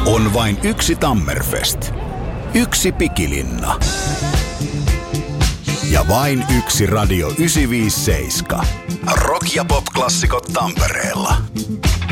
On vain yksi Tammerfest, yksi Pikilinna ja vain yksi Radio 957. Rock- ja pop-klassikot Tampereella.